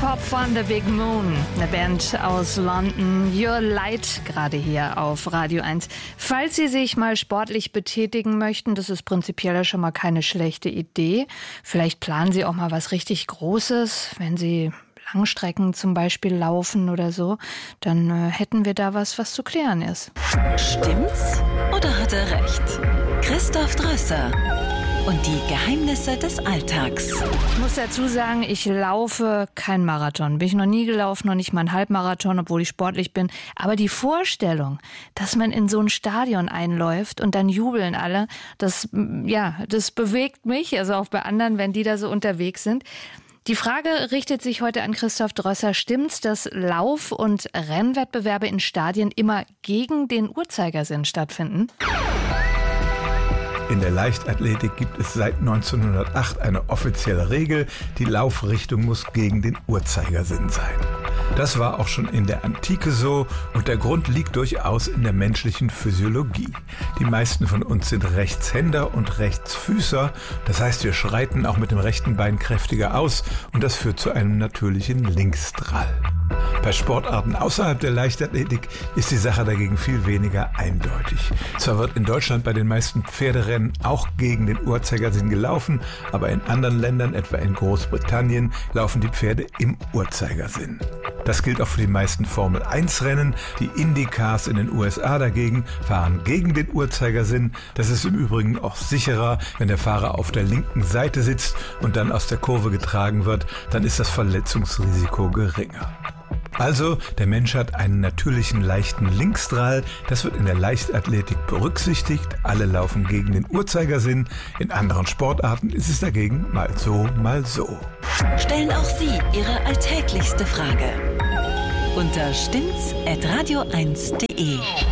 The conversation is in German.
Pop von The Big Moon, eine Band aus London. Your Light gerade hier auf Radio 1. Falls Sie sich mal sportlich betätigen möchten, das ist prinzipiell ja schon mal keine schlechte Idee. Vielleicht planen Sie auch mal was richtig Großes, wenn Sie Langstrecken zum Beispiel laufen oder so, dann hätten wir da was zu klären ist. Stimmt's oder hat er recht? Christoph Drösser und die Geheimnisse des Alltags. Ich muss dazu sagen, ich laufe keinen Marathon. Bin ich noch nie gelaufen, noch nicht mal einen Halbmarathon, obwohl ich sportlich bin. Aber die Vorstellung, dass man in so ein Stadion einläuft und dann jubeln alle, das bewegt mich, also auch bei anderen, wenn die da so unterwegs sind. Die Frage richtet sich heute an Christoph Drösser. Stimmt's, dass Lauf- und Rennwettbewerbe in Stadien immer gegen den Uhrzeigersinn stattfinden? In der Leichtathletik gibt es seit 1908 eine offizielle Regel, die Laufrichtung muss gegen den Uhrzeigersinn sein. Das war auch schon in der Antike so und der Grund liegt durchaus in der menschlichen Physiologie. Die meisten von uns sind Rechtshänder und Rechtsfüßer, das heißt, wir schreiten auch mit dem rechten Bein kräftiger aus und das führt zu einem natürlichen Linksdrall. Bei Sportarten außerhalb der Leichtathletik ist die Sache dagegen viel weniger eindeutig. Zwar wird in Deutschland bei den meisten Pferderennen auch gegen den Uhrzeigersinn gelaufen, aber in anderen Ländern, etwa in Großbritannien, laufen die Pferde im Uhrzeigersinn. Das gilt auch für die meisten Formel-1-Rennen. Die Indycars in den USA dagegen fahren gegen den Uhrzeigersinn. Das ist im Übrigen auch sicherer, wenn der Fahrer auf der linken Seite sitzt und dann aus der Kurve getragen wird, dann ist das Verletzungsrisiko geringer. Also, der Mensch hat einen natürlichen leichten Linksdrall. Das wird in der Leichtathletik berücksichtigt. Alle laufen gegen den Uhrzeigersinn. In anderen Sportarten ist es dagegen mal so, mal so. Stellen auch Sie Ihre alltäglichste Frage unter stimmt's@radio1.de.